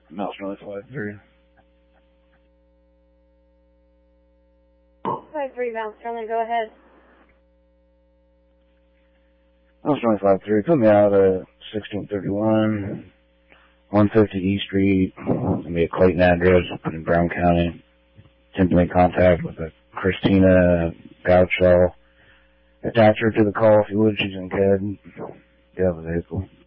Mouse Charlie 5-3. 5-3, Mouse Charlie, go ahead. Mouse Charlie 5-3, put me out at 1631, 150 East Street. Give me a Clayton address in Brown County. Attempt to make contact with a Christina Goudshaw. Attach her to the call if you would. She's in CAD. Get out of the vehicle.